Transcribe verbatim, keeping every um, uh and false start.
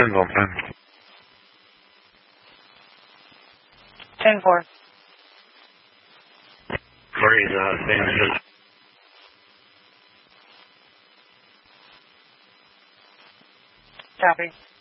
Ten's on ten. ten four. Murray's uh, staying in his. Copy.